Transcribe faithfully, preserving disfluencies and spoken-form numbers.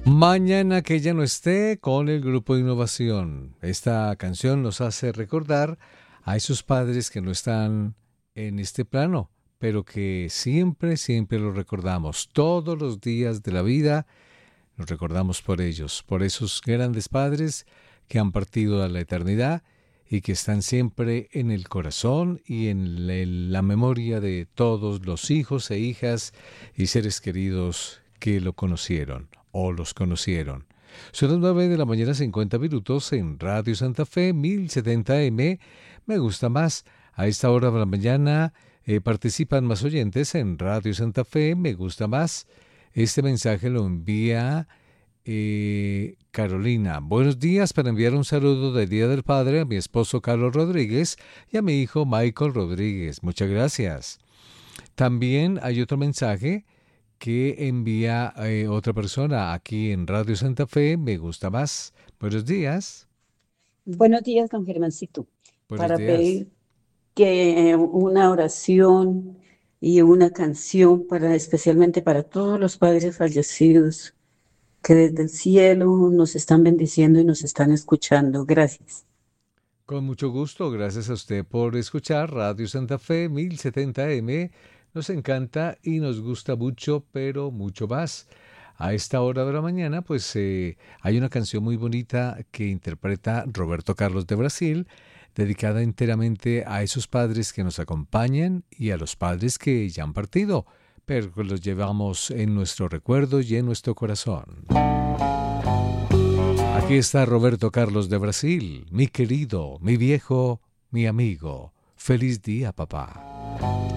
Mañana que ella no esté con el grupo de innovación. Esta canción nos hace recordar a esos padres que no están en este plano, pero que siempre, siempre los recordamos. Todos los días de la vida nos recordamos por ellos, por esos grandes padres que han partido a la eternidad y que están siempre en el corazón y en el- la memoria de todos los hijos e hijas y seres queridos que lo conocieron o los conocieron. Son las nueve de la mañana, cincuenta minutos en Radio Santa Fe, mil setenta M. Me gusta más. A esta hora de la mañana eh, participan más oyentes en Radio Santa Fe. Me gusta más. Este mensaje lo envía eh, Carolina. Buenos días, para enviar un saludo del Día del Padre a mi esposo Carlos Rodríguez y a mi hijo Michael Rodríguez. Muchas gracias. También hay otro mensaje que envía eh, otra persona aquí en Radio Santa Fe. Me gusta más. Buenos días. Buenos días, don Germancito. Buenos Para días. pedir que eh, una oración y una canción para especialmente para todos los padres fallecidos que desde el cielo nos están bendiciendo y nos están escuchando. Gracias. Con mucho gusto, gracias a usted por escuchar Radio Santa Fe mil setenta M. Nos encanta y nos gusta mucho, pero mucho más. A esta hora de la mañana, pues eh, hay una canción muy bonita que interpreta Roberto Carlos de Brasil, dedicada enteramente a esos padres que nos acompañan y a los padres que ya han partido, pero que los llevamos en nuestro recuerdo y en nuestro corazón. Aquí está Roberto Carlos de Brasil, mi querido, mi viejo, mi amigo. Feliz día, papá.